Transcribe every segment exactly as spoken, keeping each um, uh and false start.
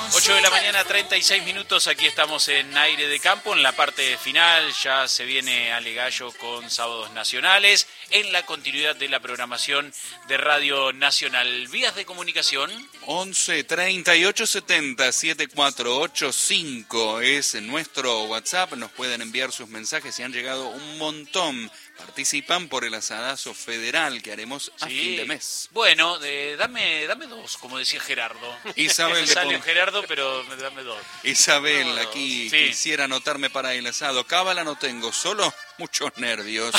ocho de la mañana, treinta y seis minutos, aquí estamos en Aire de Campo, en la parte final, ya se viene Ale Gallo con Sábados Nacionales, en la continuidad de la programación de Radio Nacional. Vías de comunicación. once, treinta y ocho, setenta, setenta y cuatro ochenta y cinco es nuestro WhatsApp, nos pueden enviar sus mensajes y han llegado un montón. Participan por el asadazo federal que haremos a Sí. fin de mes. Bueno, eh, dame dame dos, como decía Gerardo. Isabel, de Sale Pon- Gerardo, pero dame dos. Isabel, No, aquí sí. quisiera anotarme para el asado. Cábala no tengo, solo muchos nervios.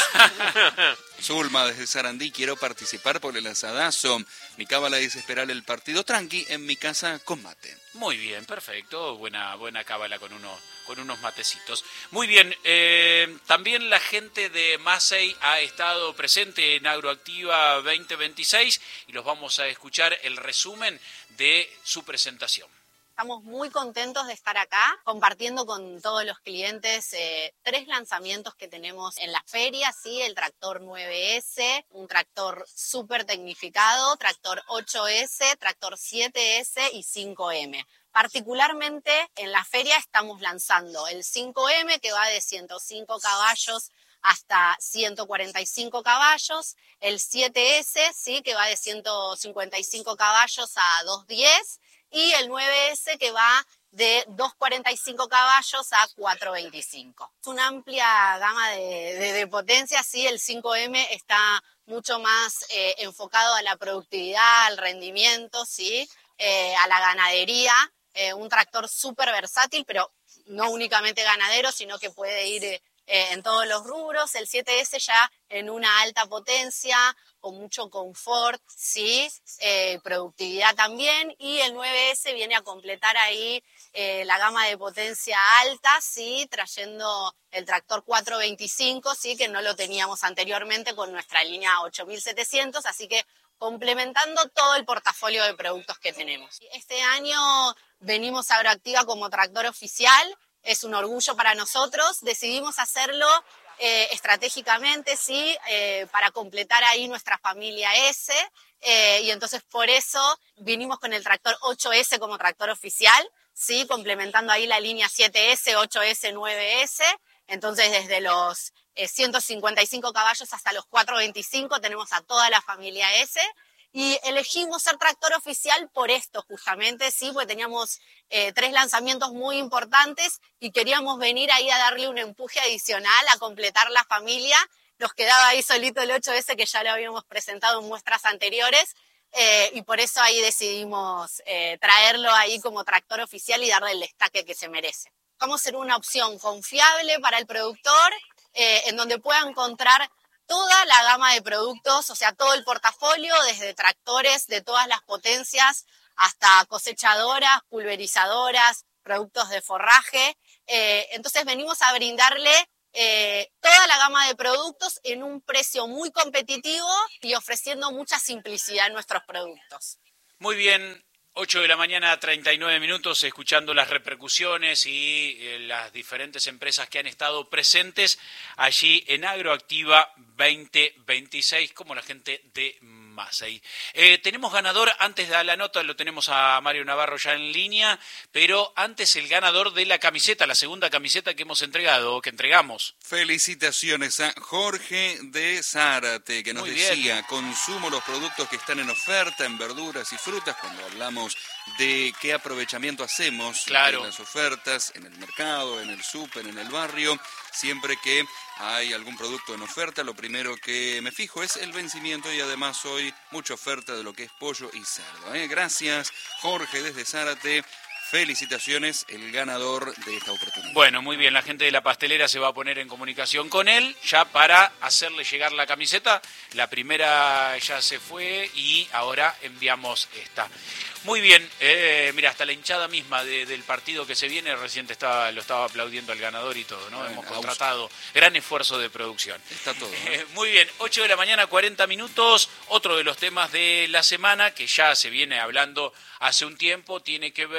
Zulma desde Sarandí, quiero participar por el asadazo. Mi cábala es esperar el partido tranqui, en mi casa con mate. Muy bien, perfecto. Buena buena cábala con unos con unos matecitos. Muy bien. Eh, también la gente de Masey ha estado presente en Agroactiva veinte veintiséis y los vamos a escuchar el resumen de su presentación. Estamos muy contentos de estar acá compartiendo con todos los clientes eh, tres lanzamientos que tenemos en la feria, ¿sí? El tractor nueve ese, un tractor súper tecnificado, tractor ocho ese, tractor siete ese y cinco eme. Particularmente en la feria estamos lanzando el cinco eme que va de ciento cinco caballos hasta ciento cuarenta y cinco caballos, el siete ese, ¿sí? Que va de ciento cincuenta y cinco caballos a doscientos diez, y el nueve ese que va de doscientos cuarenta y cinco caballos a cuatrocientos veinticinco. Es una amplia gama de, de, de potencia, sí, el cinco eme está mucho más eh, enfocado a la productividad, al rendimiento, sí, eh, a la ganadería, eh, un tractor súper versátil, pero no únicamente ganadero, sino que puede ir eh, en todos los rubros. El siete ese ya en una alta potencia, con mucho confort, sí, eh, productividad también, y el nueve ese viene a completar ahí eh, la gama de potencia alta, sí, trayendo el tractor cuatrocientos veinticinco, sí, que no lo teníamos anteriormente con nuestra línea ocho mil setecientos, así que complementando todo el portafolio de productos que tenemos. Este año venimos a Agroactiva como tractor oficial, es un orgullo para nosotros, decidimos hacerlo Eh, estratégicamente, sí, eh, para completar ahí nuestra familia S, eh, y entonces por eso vinimos con el tractor ocho ese como tractor oficial, sí, complementando ahí la línea siete ese, ocho ese, nueve ese, entonces desde los eh, ciento cincuenta y cinco caballos hasta los cuatrocientos veinticinco tenemos a toda la familia S. Y elegimos ser tractor oficial por esto justamente, sí, porque teníamos eh, tres lanzamientos muy importantes y queríamos venir ahí a darle un empuje adicional, a completar la familia. Nos quedaba ahí solito el ocho ese que ya lo habíamos presentado en muestras anteriores, eh, y por eso ahí decidimos eh, traerlo ahí como tractor oficial y darle el destaque que se merece. Vamos a ser una opción confiable para el productor, eh, en donde pueda encontrar toda la gama de productos, o sea, todo el portafolio, desde tractores de todas las potencias hasta cosechadoras, pulverizadoras, productos de forraje. Eh, entonces venimos a brindarle eh, toda la gama de productos en un precio muy competitivo y ofreciendo mucha simplicidad en nuestros productos. Muy bien. ocho de la mañana, treinta y nueve minutos, escuchando las repercusiones y eh, las diferentes empresas que han estado presentes allí en Agroactiva veinte veintiséis, como la gente de Masey. Eh, tenemos ganador, antes de la nota lo tenemos a Mario Navarro ya en línea, pero antes el ganador de la camiseta, la segunda camiseta que hemos entregado, que entregamos. Felicitaciones a Jorge de Zárate, que nos Muy decía, bien. consumo los productos que están en oferta, en verduras y frutas, cuando hablamos de qué aprovechamiento hacemos Claro. de las ofertas en el mercado, en el súper, en el barrio. Siempre que hay algún producto en oferta, lo primero que me fijo es el vencimiento, y además hoy mucha oferta de lo que es pollo y cerdo, ¿eh? Gracias, Jorge desde Zárate. Felicitaciones, el ganador de esta oportunidad. Bueno, muy bien, la gente de la pastelera se va a poner en comunicación con él ya para hacerle llegar la camiseta. La primera ya se fue y ahora enviamos esta. Muy bien, eh, mira, hasta la hinchada misma de, del partido que se viene, recién estaba, lo estaba aplaudiendo al ganador y todo, ¿no? Bueno, Hemos aus- contratado, gran esfuerzo de producción. Está todo, ¿no? Eh, muy bien, ocho de la mañana, cuarenta minutos. Otro de los temas de la semana que ya se viene hablando hace un tiempo tiene que ver con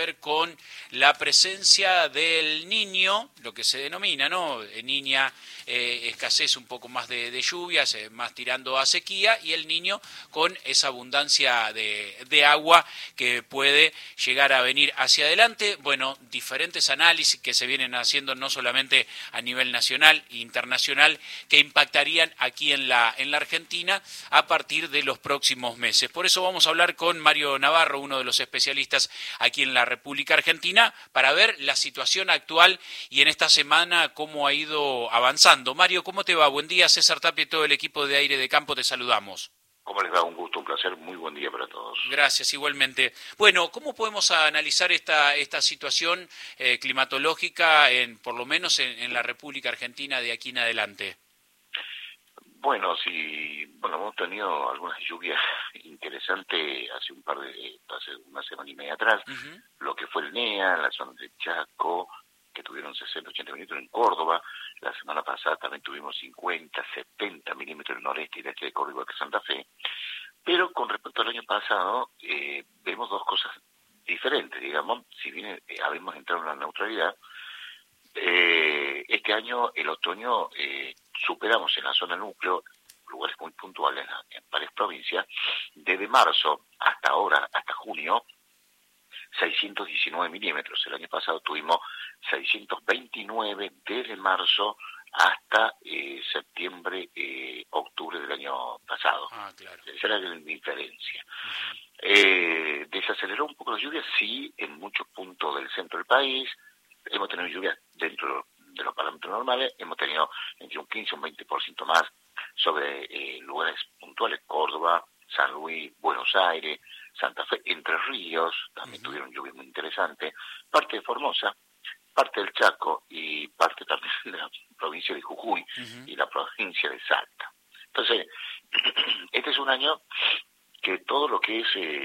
con la presencia del Niño, lo que se denomina, ¿no? Niña, eh, escasez un poco más de, de lluvias, eh, más tirando a sequía, y el Niño con esa abundancia de, de agua que puede llegar a venir hacia adelante. Bueno, diferentes análisis que se vienen haciendo no solamente a nivel nacional e internacional, que impactarían aquí en la, en la Argentina a partir de los próximos meses. Por eso vamos a hablar con Mario Navarro, uno de los especialistas aquí en la República Argentina, para ver la situación actual y en esta semana cómo ha ido avanzando. Mario, ¿cómo te va? Buen día, César Tapia y todo el equipo de Aire de Campo, te saludamos. ¿Cómo les va? Un gusto, un placer, muy buen día para todos. Gracias, igualmente. Bueno, ¿cómo podemos analizar esta esta situación eh, climatológica, en por lo menos en, en la República Argentina de aquí en adelante? Bueno, sí, bueno, hemos tenido algunas lluvias interesantes hace un par de, hace una semana y media atrás, uh-huh. Lo que fue el NEA, la zona de Chaco, que tuvieron sesenta, ochenta milímetros en Córdoba. La semana pasada también tuvimos cincuenta, setenta milímetros en el noreste y este de Córdoba, igual que Santa Fe. Pero con respecto al año pasado, eh, vemos dos cosas diferentes, digamos. Si bien eh, habíamos entrado en la neutralidad, eh, este año, el otoño, eh, superamos en la zona núcleo, lugares muy puntuales en, en varias provincias, desde marzo hasta ahora, hasta junio, seiscientos diecinueve milímetros. El año pasado tuvimos seiscientos veintinueve desde marzo hasta eh, septiembre, eh, octubre del año pasado. Ah, claro. Esa era la diferencia. Uh-huh. Eh, desaceleró un poco las lluvias, sí, en muchos puntos del centro del país. Hemos tenido lluvias dentro de los parámetros normales, hemos tenido entre un quince y un veinte por ciento más sobre eh, lugares puntuales, Córdoba, San Luis, Buenos Aires, Santa Fe, Entre Ríos, también uh-huh. tuvieron lluvias muy interesantes, parte de Formosa, parte del Chaco y parte también de la provincia de Jujuy uh-huh. y la provincia de Salta. Entonces, este es un año que todo lo que es eh,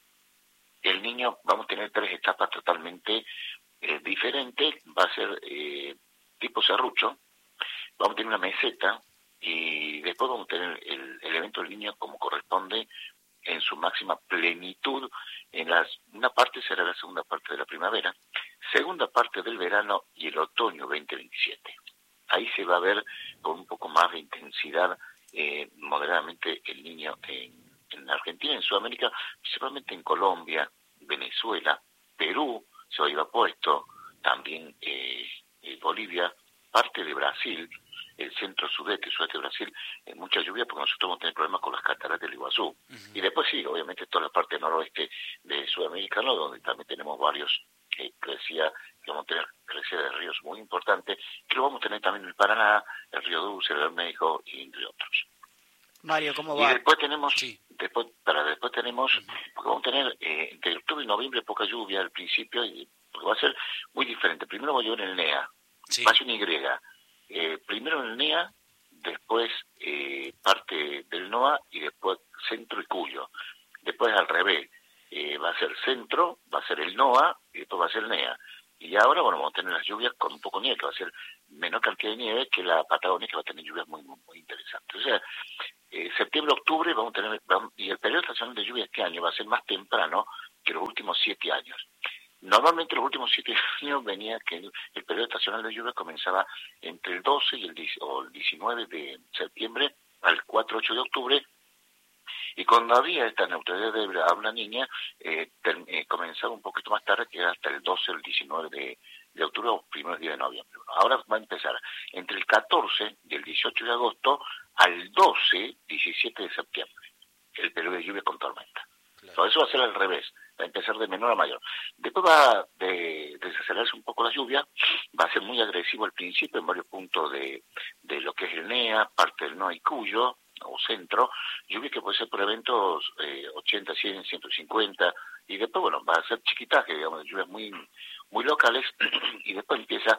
el Niño, vamos a tener tres etapas totalmente eh, diferentes, va a ser eh, tipo serrucho, vamos a tener una meseta y después vamos a tener el, el evento del Niño como corresponde en su máxima plenitud. En las, una parte será la segunda parte de la primavera, segunda parte del verano y el otoño veinte veintisiete. Ahí se va a ver con un poco más de intensidad eh, moderadamente el Niño en, en Argentina, en Sudamérica, principalmente en Colombia, Venezuela, Perú, se va a ir a puesto, también eh, eh, Bolivia, parte de Brasil, el centro sudeste, sudeste de Brasil, en mucha lluvia porque nosotros vamos a tener problemas con las cataratas del Iguazú. Uh-huh. Y después sí, obviamente toda la parte noroeste de Sudamérica, ¿no? Donde también tenemos varios eh, crecida, que vamos a tener crecida de ríos muy importantes, que lo vamos a tener también en el Paraná, el Río Dulce, el Bermejo, y entre otros. Mario, ¿cómo va? Y después tenemos, sí. después, para después tenemos, uh-huh. porque vamos a tener eh, entre octubre y noviembre poca lluvia al principio, y porque va a ser muy diferente. Primero va a llover en el NEA, sí. va a ser una Y. Eh, primero en el NEA, después eh, parte del NOA y después centro y Cuyo. Después al revés, eh, va a ser centro, va a ser el NOA y después va a ser el NEA. Y ahora, bueno, vamos a tener las lluvias con un poco de nieve, que va a ser menor cantidad de nieve que la Patagonia, que va a tener lluvias muy, muy, muy interesantes. O sea, eh, septiembre, octubre, vamos a tener, vamos, y el periodo estacional de lluvia este año va a ser más temprano que los últimos siete años. Normalmente los últimos siete años venía que el, el periodo estacional de lluvia comenzaba entre el doce y el, diez, o el diecinueve de septiembre al cuatro ocho de octubre, y cuando había esta neutralidad de habla niña, eh, ter, eh, comenzaba un poquito más tarde, que era hasta el doce o el diecinueve de, de octubre o primeros días de noviembre. Ahora va a empezar entre el catorce y el dieciocho de agosto al doce, diecisiete de septiembre, el periodo de lluvia con tormenta. Claro. Todo eso va a ser al revés, va a empezar de menor a mayor. Después va a de, desacelerarse un poco la lluvia, va a ser muy agresivo al principio en varios puntos de, de lo que es el NEA, parte del NOA y Cuyo, o centro, lluvia que puede ser por eventos eh, ochenta, cien, ciento cincuenta, y después, bueno, va a ser chiquitaje, digamos, lluvias muy, muy locales, y después empieza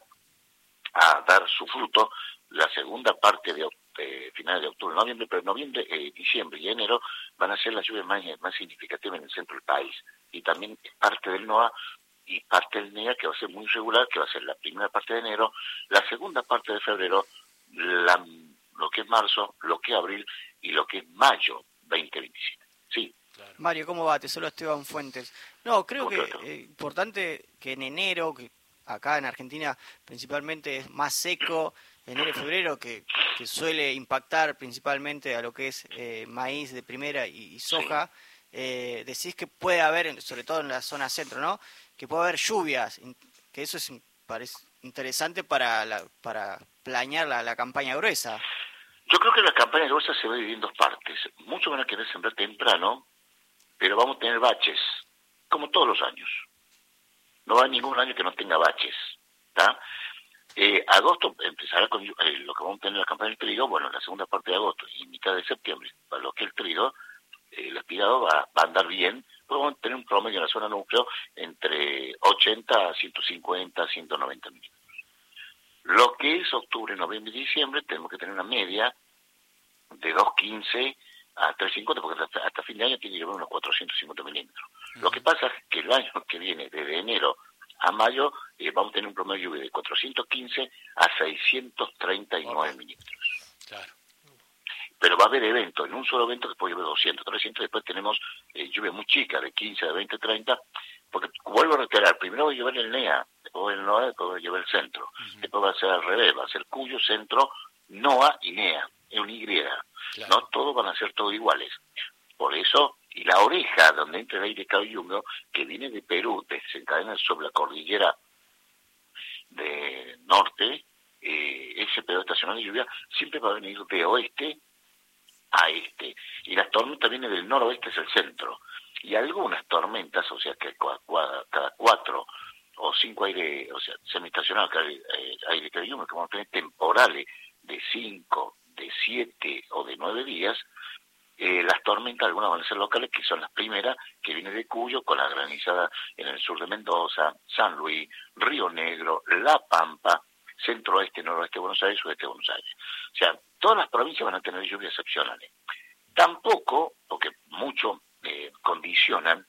a dar su fruto la segunda parte de eh, finales de octubre, noviembre, pero noviembre, eh, diciembre y enero van a ser las lluvias más, más significativas en el centro del país, y también parte del NOA y parte del NEA, que va a ser muy regular, que va a ser la primera parte de enero, la segunda parte de febrero, la lo que es marzo, lo que es abril y lo que es mayo veinte veintisiete. Sí, Claro. Mario, ¿cómo va? Te saluda Esteban Fuentes. No, creo que es eh, importante que en enero, que acá en Argentina principalmente es más seco, enero y febrero, que, que suele impactar principalmente a lo que es eh, maíz de primera y, y soja, sí. eh, decís que puede haber, sobre todo en la zona centro, ¿no? Que puede haber lluvias, que eso es parece interesante para la, para planear la, la campaña gruesa. Yo creo que la campaña gruesa se va a dividir en dos partes. Muchos van a querer sembrar temprano, pero vamos a tener baches, como todos los años. No hay ningún año que no tenga baches, ¿está? Eh, agosto empezará con eh, lo que vamos a tener en la campaña del trigo, bueno, en la segunda parte de agosto y mitad de septiembre, para lo que el trigo, eh, el espigado va, va a andar bien, pues vamos a tener un promedio en la zona núcleo entre ochenta a ciento cincuenta, ciento noventa milímetros. Lo que es octubre, noviembre y diciembre, tenemos que tener una media de doscientos quince a trescientos cincuenta, porque hasta, hasta fin de año tiene que haber unos cuatrocientos cincuenta milímetros. Uh-huh. Lo que pasa es que el año que viene, desde enero a mayo, eh, vamos a tener un promedio de lluvia de cuatrocientos quince a seiscientos treinta y nueve okay. milímetros. Claro. Pero va a haber eventos, en un solo evento que puede llover doscientos, trescientos, después tenemos eh, lluvia muy chica, de quince, de veinte, treinta, porque vuelvo a reiterar, primero va a llover el NEA, después el NOA, después va a llover el centro, uh-huh. después va a ser al revés, va a ser Cuyo, centro, NOA y NEA, es un Y, claro. No todos van a ser todos iguales. Por eso, y la oreja, donde entra el aire cálido y húmedo, que viene de Perú, desencadena sobre la cordillera de norte, eh, ese periodo estacional de lluvia siempre va a venir de oeste a este. Y las tormentas vienen del noroeste hacia el centro. Y algunas tormentas, o sea, que cada cuatro o cinco aire, o sea, semiestacional, aire cálido y húmedo, que vamos a tener temporales de cinco, de siete o de nueve días, Eh, las tormentas, algunas van a ser locales, que son las primeras, que vienen de Cuyo, con la granizada en el sur de Mendoza, San Luis, Río Negro, La Pampa, centro-oeste, noroeste de Buenos Aires, sudeste de Buenos Aires. O sea, todas las provincias van a tener lluvias excepcionales. Tampoco, porque mucho eh, condicionan,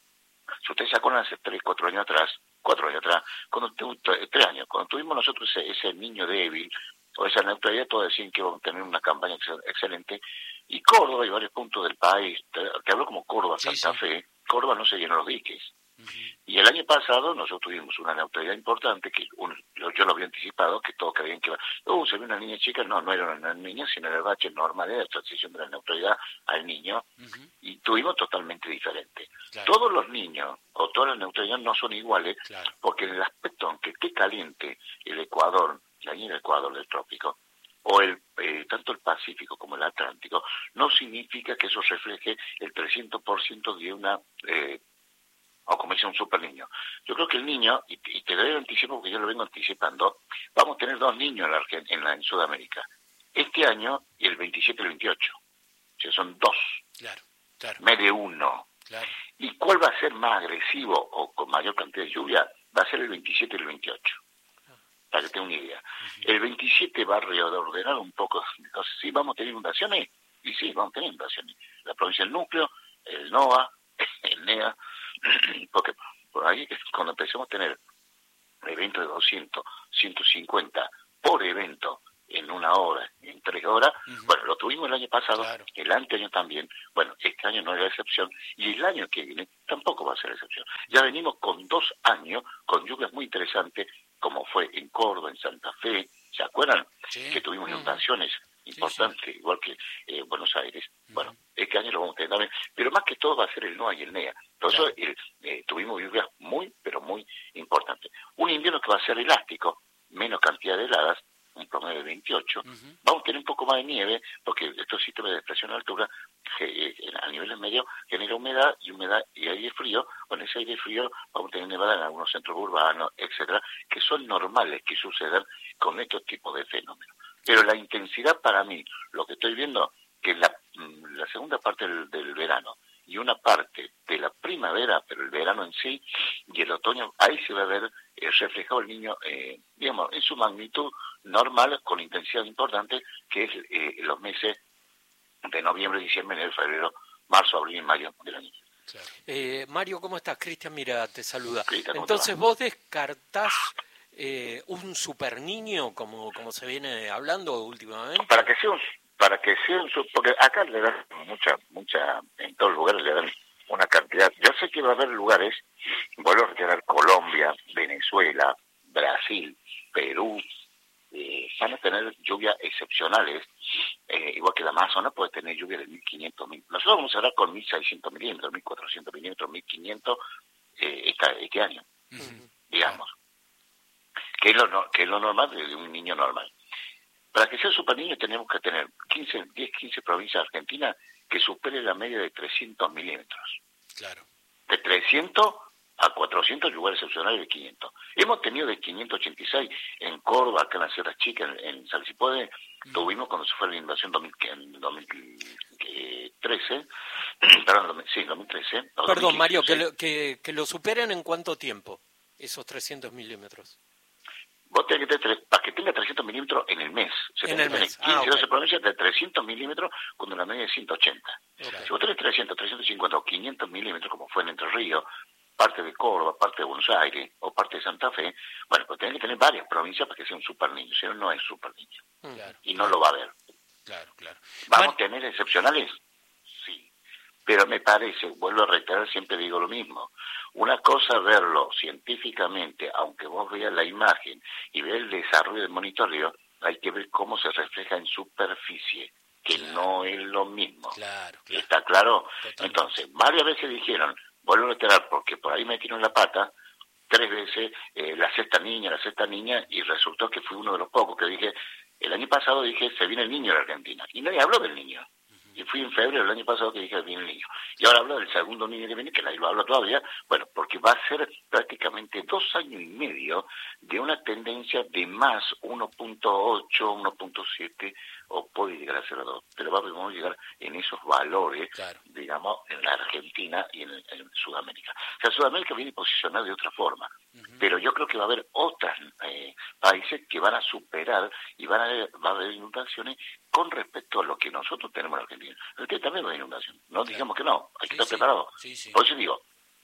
si ustedes se acuerdan hace tres, cuatro años atrás, cuatro años atrás, cuando tu, tres años, cuando tuvimos nosotros ese, ese niño débil, o esa neutralidad, todos decían que íbamos a tener una campaña ex- excelente, y Córdoba y varios puntos del país, te, te hablo como Córdoba, sí, Santa sí. Fe, Córdoba no se llenó los diques. Uh-huh. Y el año pasado nosotros tuvimos una neutralidad importante, que uno, yo lo había anticipado, que todos creían que iba, uh, se ve una niña chica, no, no era una niña, sino era el bache normal de la transición de la neutralidad al niño, uh-huh. y tuvimos totalmente diferente. Claro. Todos los niños, o todas las neutralidades no son iguales, claro. porque en el aspecto, aunque esté caliente el Ecuador, la línea del Ecuador del trópico, o el eh, tanto el Pacífico como el Atlántico, no significa que eso refleje el trescientos por ciento de una, eh, o como dice un super niño. Yo creo que el niño, y, y te doy el anticipo porque yo lo vengo anticipando, vamos a tener dos niños en, la, en, la, en Sudamérica, este año y el veintisiete y el veintiocho. O sea, son dos. Claro, claro. Me de uno. Claro. ¿Y cuál va a ser más agresivo o con mayor cantidad de lluvia? Va a ser el veintisiete y el veintiocho. Para que tenga una idea. Uh-huh. El veintisiete va a reordenar un poco. Entonces, ¿sí vamos a tener inundaciones? Y sí, vamos a tener inundaciones. La provincia del núcleo, el NOA, el NEA, porque por ahí es cuando empecemos a tener eventos de doscientos, ciento cincuenta por evento en una hora, en tres horas, uh-huh. bueno, lo tuvimos el año pasado, claro. el anteaño también, bueno, este año no es la excepción, y el año que viene tampoco va a ser la excepción. Ya venimos con dos años, con lluvias muy interesantes, como fue en Córdoba, en Santa Fe, ¿se acuerdan? Sí. Que tuvimos inundaciones uh-huh. importantes, sí, sí. igual que en eh, Buenos Aires. Uh-huh. Bueno, este año lo vamos a tener también, pero más que todo va a ser el NOA y el NEA. Por eso claro. eh, eh, tuvimos lluvias muy, pero muy importantes. Un invierno que va a ser elástico, menos cantidad de heladas, un promedio de veintiocho. Uh-huh. Vamos a tener un poco más de nieve, porque estos sistemas de depresión a altura, que, eh, a niveles medios, genera humedad y humedad y aire frío. Con ese aire frío vamos a tener nevada en algunos centros urbanos, etcétera, que son normales que sucedan con estos tipos de fenómenos. Pero la intensidad para mí, lo que estoy viendo, que la, la segunda parte del, del verano y una parte de la primavera, pero el verano en sí, y el otoño, ahí se va a ver eh, reflejado el niño, eh, digamos, en su magnitud normal, con intensidad importante, que es eh, los meses de noviembre, diciembre, enero, febrero, marzo, abril y mayo del año. Claro. Eh, Mario, ¿cómo estás? Cristian, mira, te saluda. Cristian, entonces, ¿vos descartás eh, un super niño, como, como se viene hablando últimamente? Para que sea un, para que sean, porque acá le dan mucha, mucha, en todos los lugares le dan una cantidad. Yo sé que va a haber lugares, vuelvo a reiterar, Colombia, Venezuela, Brasil, Perú, eh, van a tener lluvias excepcionales, eh, igual que la Amazonas puede tener lluvia de mil quinientos, mil. Nosotros vamos a hablar con mil seiscientos milímetros, mil cuatrocientos milímetros, mil quinientos eh, esta, este año, uh-huh. digamos, que es, lo, no, que es lo normal de un niño normal. Para que sea super niño tenemos que tener quince, diez, quince provincias de Argentina que superen la media de trescientos milímetros. Claro. De trescientos a cuatrocientos, lugares excepcionales de quinientos. Hemos tenido de quinientos ochenta y seis en Córdoba, acá en la Sierra Chica, en, en Salsipode, mm. tuvimos cuando se fue la inundación en dos mil trece, perdón, sí, dos mil trece. No, Perdón, dos mil quince, Mario, sí. que, lo, que, que lo superen en cuánto tiempo, esos trescientos milímetros. Vos tenés que tener, para que tenga trescientos milímetros en el mes. O sea, en el que mes. quince, Ah, okay. doce provincias de trescientos milímetros cuando la media es ciento ochenta. Okay. Si vos tenés trescientos, trescientos cincuenta o quinientos milímetros, como fue en Entre Ríos, parte de Córdoba, parte de Buenos Aires o parte de Santa Fe, bueno, pues tenés que tener varias provincias para que sea un super niño. Si no, no es super niño. Claro, y no claro. lo va a haber. Claro, claro. ¿Vamos Man... a tener excepcionales? Sí. Pero me parece, vuelvo a reiterar, siempre digo lo mismo. Una cosa es verlo científicamente, aunque vos veas la imagen y veas el desarrollo del monitoreo, hay que ver cómo se refleja en superficie, que claro. no es lo mismo. Claro, claro. ¿Está claro? Totalmente. Entonces, varias veces dijeron, vuelvo a reiterar, porque por ahí metieron la pata, tres veces, eh, la sexta niña, la sexta niña, y resultó que fui uno de los pocos que dije, el año pasado dije, se viene el niño de Argentina, y nadie habló del niño. Y fui en febrero del año pasado que dije, viene el niño. Y ahora hablo del segundo niño que viene, que nadie lo habla todavía, bueno, porque va a ser prácticamente dos años y medio de una tendencia de más uno punto ocho, uno punto siete, o puede llegar a ser a dos, pero vamos a llegar en esos valores, claro. digamos, en la Argentina y en, en Sudamérica. O sea, Sudamérica viene posicionada de otra forma, uh-huh. pero yo creo que va a haber otros eh, países que van a superar y van a haber, va a haber inundaciones con respecto a lo que nosotros tenemos en Argentina. Porque también va a haber inundación. No claro. digamos que no, hay que sí, estar sí. preparados. Sí, sí. Por eso digo,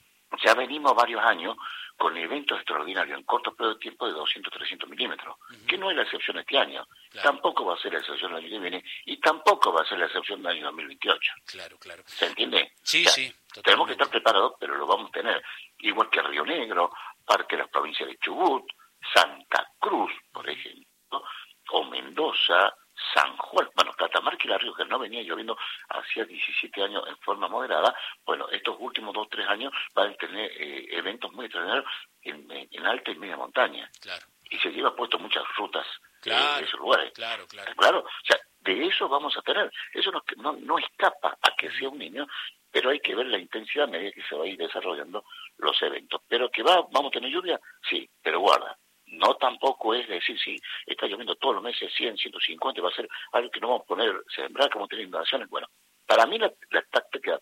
ya venimos varios años con eventos extraordinarios en corto periodo de tiempo de doscientos, trescientos milímetros, uh-huh. que no es la excepción este año. Claro. Tampoco va a ser la excepción el año que viene y tampoco va a ser la excepción del año dos mil veintiocho. Claro, claro. ¿Se entiende? Sí, o sea, sí. Totalmente. Tenemos que estar preparados, pero lo vamos a tener. Igual que Río Negro, parte de las provincias de Chubut, Santa Cruz, por uh-huh. ejemplo, o Mendoza, San Juan, bueno, Catamarca y La Rioja, que no venía lloviendo hacía diecisiete años en forma moderada, bueno, estos últimos dos, tres años van a tener eh, eventos muy extraordinarios en, en, en alta y media montaña. Claro. Y se lleva puesto muchas rutas claro, eh, de esos lugares. Claro, claro. Claro, o sea, de eso vamos a tener. Eso no, no, no escapa a que sea un niño, pero hay que ver la intensidad a medida que se va a ir desarrollando los eventos. Pero que va, vamos a tener lluvia, sí, pero guarda. No tampoco es decir, si está lloviendo todos los meses cien, ciento cincuenta, va a ser algo que no vamos a poner, sembrar, como tener inundaciones. Bueno, para mí la, la táctica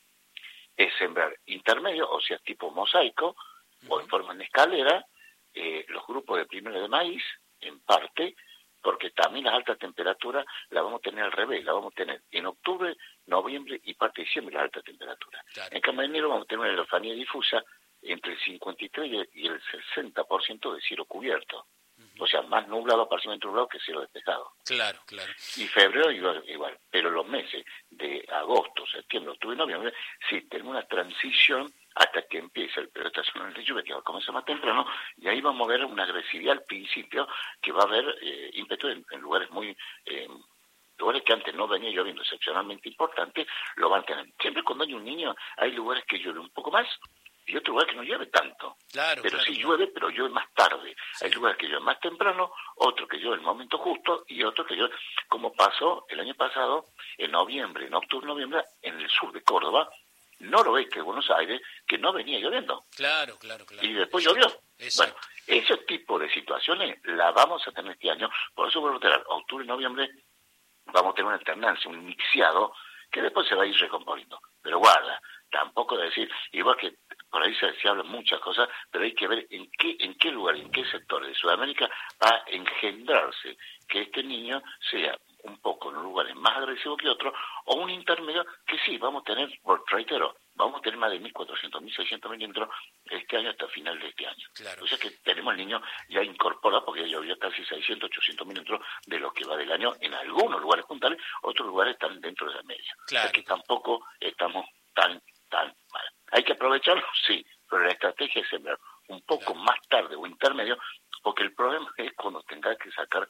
es sembrar intermedio, o sea, tipo mosaico, uh-huh. o en forma de escalera, eh, los grupos de primera de maíz, en parte, porque también las altas temperaturas las vamos a tener al revés, las vamos a tener en octubre, noviembre y parte de diciembre las altas temperaturas. Claro. En cambio, en enero vamos a tener una elofanía difusa entre el cincuenta y tres y el sesenta por ciento de cielo cubierto. Uh-huh. O sea, más nublado, parcialmente nublado que cielo despejado. Claro, claro. Y febrero igual, igual. Pero los meses de agosto, septiembre, octubre y noviembre, sí, tenemos una transición hasta que empiece el periodo estacional de lluvia, que va a comenzar más temprano, y ahí vamos a ver una agresividad al principio, que va a haber eh, ímpetu en, en lugares muy... Eh, lugares que antes no venía lloviendo excepcionalmente importantes, lo van a tener. Siempre cuando hay un niño, hay lugares que llueve un poco más, y otro lugar que no llueve tanto, claro, pero claro, sí claro. llueve, pero llueve más tarde. Sí. Hay lugares que llueve más temprano, otro que llueve en el momento justo y otro que llueve, como pasó el año pasado, en noviembre, en octubre, noviembre, en el sur de Córdoba, noroeste de Buenos Aires, que no venía lloviendo. Claro, claro, claro. Y después Exacto. llovió. Exacto. Bueno, ese tipo de situaciones la vamos a tener este año, por eso vuelvo a tener octubre y noviembre, vamos a tener una alternancia, un mixeado, que después se va a ir recomponiendo. Pero guarda, tampoco decir, igual que por ahí se, se hablan muchas cosas, pero hay que ver en qué en qué lugar, en qué sector de Sudamérica va a engendrarse que este niño sea un poco en lugares más agresivos que otros, o un intermedio que sí, vamos a tener, por reitero, vamos a tener más de mil cuatrocientos, mil seiscientos milímetros este año hasta el final de este año. Claro. O sea que tenemos el Niño ya incorporado, porque ya llovió casi seiscientos, ochocientos milímetros de lo que va del año en algunos lugares puntales, otros lugares están dentro de la media. Claro. O sea que tampoco estamos tan, tan mal. ¿Hay que aprovecharlo? Sí, pero la estrategia es sembrar un poco claro. más tarde o intermedio, porque el problema es cuando tengas que sacar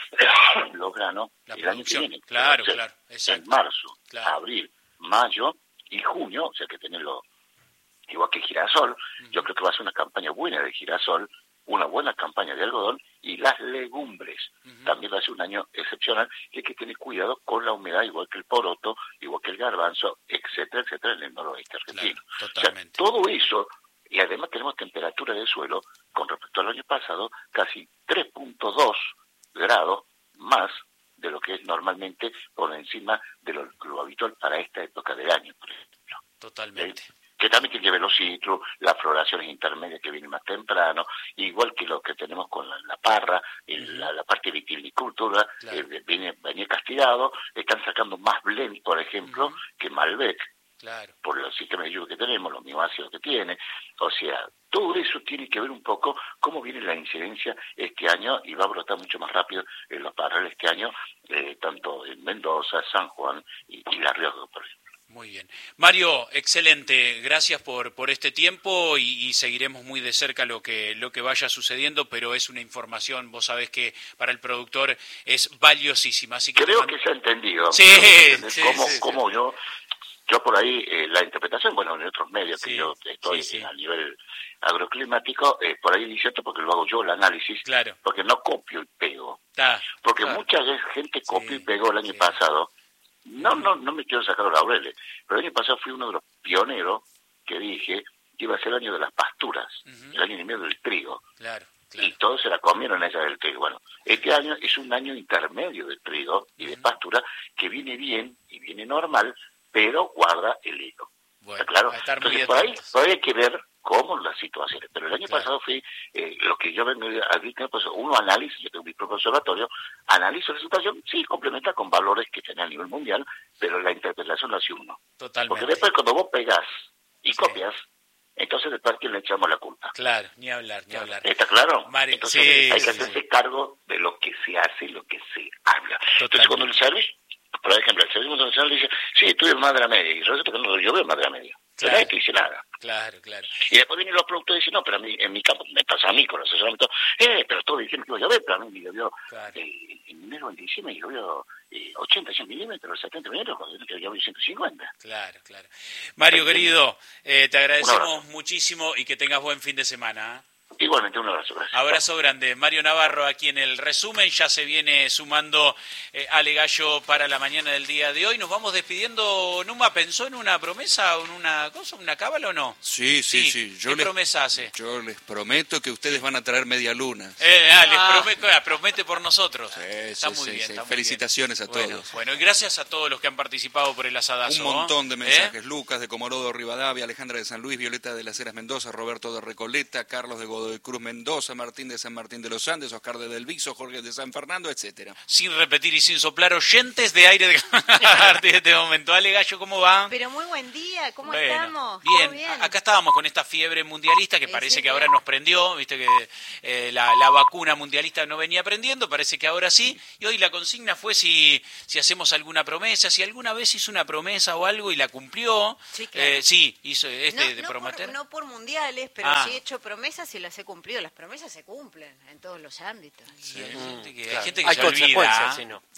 los granos la el año que producción. viene. Claro, o sea, claro, exacto. En marzo, claro. abril, mayo y junio, o sea que tenerlo igual que girasol, uh-huh. Yo creo que va a ser una campaña buena de girasol, una buena campaña de algodón y las legumbres. Uh-huh. También va a ser un año excepcional y hay que tener cuidado con la humedad, igual que el poroto, igual que el garbanzo, etcétera, etcétera, en el noroeste argentino. Claro, totalmente. O sea, todo eso, y además tenemos temperatura del suelo, con respecto al año pasado, casi tres punto dos grados más de lo que es normalmente por encima de lo, lo habitual para esta época del año, por ejemplo. Totalmente. ¿Sí? Que también tiene que ver los citrus, las floraciones intermedias que vienen más temprano, igual que lo que tenemos con la, la parra, el, la, la parte de vitivinicultura, claro. eh, viene, venía castigado, están sacando más blend, por ejemplo, uh-huh. que Malbec, claro. por el sistema de lluvia que tenemos, los mismos ácidos que tiene, o sea, todo eso tiene que ver un poco cómo viene la incidencia este año y va a brotar mucho más rápido en los parrales este año, eh, tanto en Mendoza, San Juan y, y La Rioja, por ejemplo. Muy bien. Mario, excelente. Gracias por, por este tiempo y, y seguiremos muy de cerca lo que, lo que vaya sucediendo, pero es una información, vos sabés que para el productor es valiosísima. Así que Creo mando... que se ha entendido. Sí, sí, cómo, sí, cómo sí. yo, yo por ahí, eh, la interpretación, bueno, en otros medios sí, que yo estoy sí, sí. a nivel agroclimático, eh, por ahí es cierto porque lo hago yo el análisis, claro. porque no copio y pego. Ah, porque claro. mucha gente copió sí, y pegó el año sí. pasado. No, no, no me quiero sacar los laureles, pero el año pasado fui uno de los pioneros que dije que iba a ser el año de las pasturas, uh-huh. el año y medio del trigo. Claro, claro. Y todos se la comieron ella del trigo. Bueno, este año es un año intermedio del trigo y de uh-huh. pastura que viene bien y viene normal, pero guarda el hilo. Bueno, ¿está claro? A estar Entonces, muy por ahí, por ahí hay que ver cómo las situaciones. Pero el año claro. pasado fui, eh, lo que yo vengo a decir, pues uno analiza, yo tengo mi propio observatorio, analizo la situación, sí, complementa con valores que tiene a nivel mundial, pero la interpretación la hace uno. Totalmente. Porque después cuando vos pegás y sí. copias, entonces después a quién le echamos la culpa. Claro, ni hablar, ni hablar. ¿Está claro? Mari, entonces sí, hay que sí, hacerse sí. cargo de lo que se hace y lo que se habla. Totalmente. Entonces cuando el servicio, por ejemplo, el servicio internacional dice, sí, estuve más de la media, y resulta que no, yo veo más de la media. Claro. Nadie te dice nada. Claro, claro. Y después vienen los productores y dicen, no, pero a mí, en mi campo, me pasa a mí con los asesoramientos, eh, pero todos diciendo que iba a llover, pero a mí me llovió claro. eh, en enero, en diciembre, y llovió eh, ochenta, cien milímetros, setenta milímetros, cuando que llovió ciento cincuenta. Claro, claro. Mario, querido, eh, te agradecemos muchísimo y que tengas buen fin de semana. ¿eh? Igualmente, un abrazo. Gracias. Abrazo grande. Mario Navarro aquí en el resumen. Ya se viene sumando eh, Ale Gallo para la mañana del día de hoy. Nos vamos despidiendo. ¿Numa pensó en una promesa o en una cosa, una cábala o no? Sí, sí, sí. sí. Yo ¿Qué les, promesa hace? Yo les prometo que ustedes van a traer media luna. Eh, ah, les ah. prometo, ah, promete por nosotros. Sí, está sí, muy sí, bien. sí. Está muy Felicitaciones bien. a todos. Bueno, bueno, y gracias a todos los que han participado por el asadazo. Un montón de mensajes. ¿Eh? Lucas de Comorodo Rivadavia, Alejandra de San Luis, Violeta de las Heras Mendoza, Roberto de Recoleta, Carlos de Godoy Cruz Mendoza, Martín de San Martín de los Andes, Oscar de Del Viso, Jorge de San Fernando, etcétera. Sin repetir y sin soplar, oyentes de aire de a partir de este momento. Ale Gallo, ¿cómo va? Pero muy buen día, ¿cómo bueno, estamos? Bien. bien, acá estábamos con esta fiebre mundialista que sí, parece sí, que ahora bien. nos prendió, viste que eh, la, la vacuna mundialista no venía prendiendo, parece que ahora sí, y hoy la consigna fue si, si hacemos alguna promesa, si alguna vez hizo una promesa o algo y la cumplió. Sí, claro. eh, sí hizo este no, de no prometer. Por, no por mundiales, pero ah. sí he hecho promesas y las he cumplido. Las promesas se cumplen en todos los ámbitos. Sí, hay gente que, claro. hay gente que hay se olvida. Si no.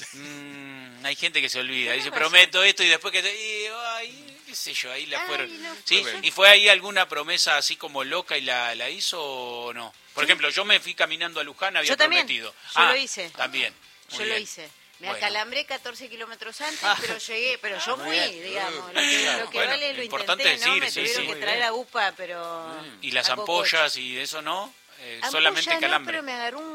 Mm, hay gente que se olvida. Dice, razón. prometo esto y después que... Te, y, ay, qué sé yo, ahí la Ay, fueron... no, ¿Sí? pues, ¿Y fue ahí alguna promesa así como loca y la, la hizo o no? Por sí. ejemplo, yo me fui caminando a Luján, había Yo también. prometido. Yo ah, lo hice. También. Muy Yo bien. lo hice. Me Bueno. acalambré catorce kilómetros antes, Ah. pero llegué, pero yo Muy fui, bien. digamos. Lo que, lo que Bueno, vale lo lo importante intenté, es ¿no? ir, Me sí, tuvieron sí. que Muy traer bien. a UPA, pero... ¿Y las a ampollas y eso no? Eh, Ampolla solamente no, calambre. pero me agarró un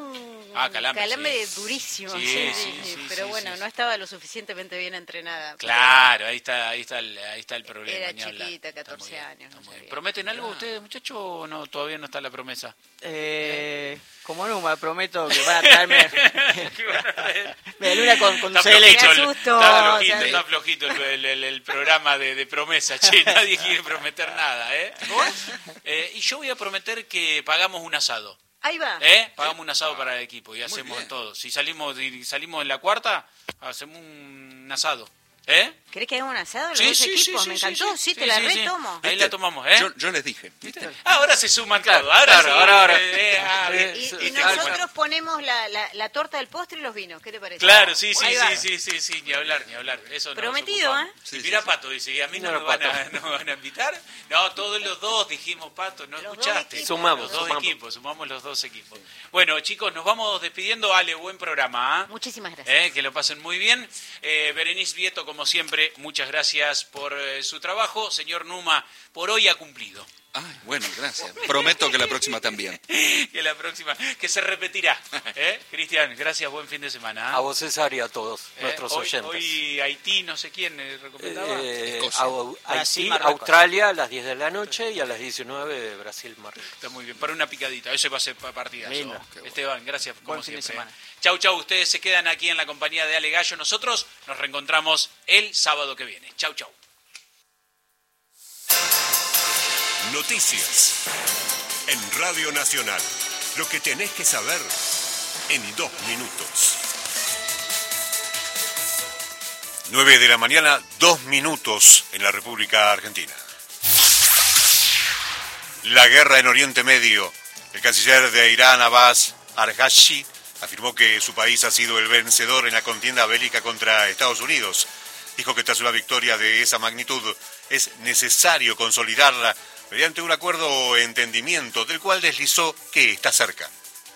un Ah, calambre, calambre sí. durísimo. Sí, sí, sí, sí, sí, pero sí, bueno, sí. no estaba lo suficientemente bien entrenada. Claro, ahí está, ahí está el, ahí está el problema. Era ni hablar. chiquita, Está muy catorce bien, años, está no muy bien. sabía. ¿Prometen algo ustedes, muchachos, o no? Todavía no está la promesa. Eh, como Numa, prometo que van a traerme media luna con, con Está dulce de flojito, leche. el, asusto, está flojito, o sea, está flojito el, el- el- el programa de, de promesa, che, nadie quiere prometer nada, ¿eh? Eh, y yo voy a prometer que pagamos un asado, Ahí va. ¿eh? Pagamos un asado para el equipo y Muy hacemos bien. todo. Si salimos y salimos en la cuarta, hacemos un asado, ¿eh? ¿Querés que hagamos un asado? Los Sí, dos sí, equipos, sí, me sí, encantó. sí, Sí, sí, te la sí, sí. retomo. Ahí ¿Viste? la tomamos, ¿eh? Yo, yo les dije. ¿viste? Ahora se suman Claro, todos, ahora claro, sí. ahora, ahora. Eh, eh, ah, bien. Y, Este, y nosotros ponemos la, la, la torta del postre y los vinos. ¿Qué te parece? Claro, sí, sí, Ahí va. sí, sí, sí, sí, ni hablar, ni hablar. Eso nos Prometido, ocupamos. ¿eh? Sí, Y sí, mirá, sí. Pato, dice, ¿y a mí no, No, me van a, Pato. no me van a invitar? No, todos los dos dijimos, Pato, ¿no Los dos escuchaste? equipos. Sumamos, Los dos sumamos. equipos, sumamos los dos equipos. Bueno, chicos, nos vamos despidiendo. Ale, buen programa, ¿ah? Muchísimas gracias. Eh, que lo pasen muy bien. Eh, Berenice Vieto, como siempre, muchas gracias por eh, su trabajo. Señor Numa, por hoy ha cumplido. Ay, bueno, gracias. Prometo que la próxima también. Que la próxima, que se repetirá. ¿Eh? Cristian, gracias, buen fin de semana. ¿ah? A vos, César, y a todos Eh, nuestros hoy, oyentes. Hoy Haití, no sé quién eh, recomendaba. Eh, Escocia. Au- Brasil, Haití, Marruecos. Australia a las diez de la noche y a las diecinueve Brasil, Marruecos. Está muy bien, para una picadita, ese va a ser pa- partidazo. Lindo. Qué bueno. Esteban, gracias como Buen fin de siempre. semana. Chau, chau, ustedes se quedan aquí en la compañía de Ale Gallo. Nosotros nos reencontramos el sábado que viene. Chau, chau. Noticias en Radio Nacional. Lo que tenés que saber en dos minutos. nueve de la mañana, dos minutos en la República Argentina. La guerra en Oriente Medio. El canciller de Irán, Abbas Araghchi, afirmó que su país ha sido el vencedor en la contienda bélica contra Estados Unidos. Dijo que tras una victoria de esa magnitud es necesario consolidarla mediante un acuerdo o entendimiento del cual deslizó que está cerca.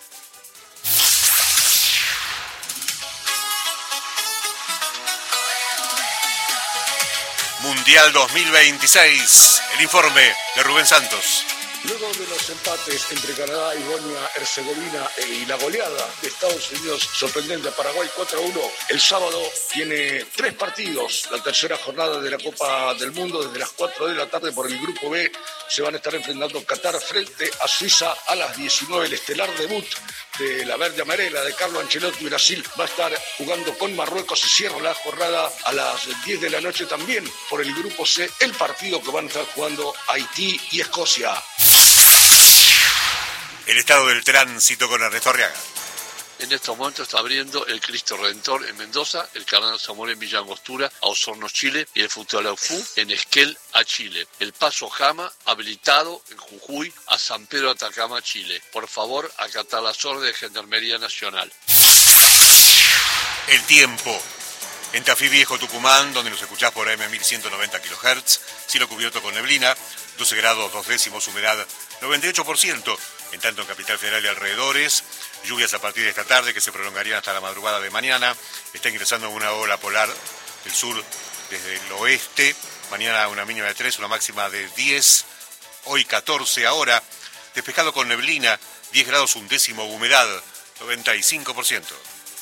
Mundial dos mil veintiséis. El informe de Rubén Santos. Luego de los empates entre Canadá y Bosnia-Herzegovina y la goleada de Estados Unidos sorprendente a Paraguay cuatro a uno, el sábado tiene tres partidos. La tercera jornada de la Copa del Mundo desde las cuatro de la tarde por el Grupo B se van a estar enfrentando Qatar frente a Suiza a las diecinueve. El estelar debut de la verde amarela de Carlo Ancelotti. Brasil va a estar jugando con Marruecos y cierra la jornada a las diez de la noche también por el Grupo C, el partido que van a estar jugando Haití y Escocia. El estado del tránsito con Ernesto Arriaga. En estos momentos está abriendo el Cristo Redentor en Mendoza, el Cardenal Zamora en Villa Angostura, a Osorno, Chile, y el Futalaufú en Esquel, a Chile. El Paso Jama habilitado en Jujuy a San Pedro Atacama, Chile. Por favor, acatar las órdenes de Gendarmería Nacional. El tiempo. En Tafí Viejo, Tucumán, donde nos escuchás por A M mil ciento noventa kilohertz, cielo cubierto con neblina, doce grados, dos décimos, humedad noventa y ocho por ciento. En tanto en Capital Federal y alrededores, lluvias a partir de esta tarde que se prolongarían hasta la madrugada de mañana. Está ingresando una ola polar del sur desde el oeste. Mañana una mínima de tres, una máxima de diez. Hoy catorce ahora. Despejado con neblina, diez grados, un décimo, humedad noventa y cinco por ciento.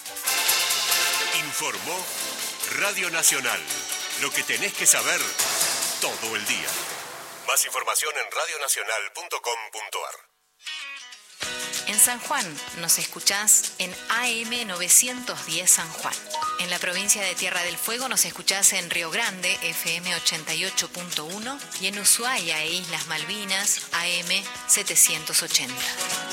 Informó Radio Nacional. Lo que tenés que saber todo el día. Más información en radionacional punto com punto a r. En San Juan nos escuchás en A M novecientos diez San Juan. En la provincia de Tierra del Fuego nos escuchás en Río Grande, F M ochenta y ocho punto uno, y en Ushuaia e Islas Malvinas, A M setecientos ochenta.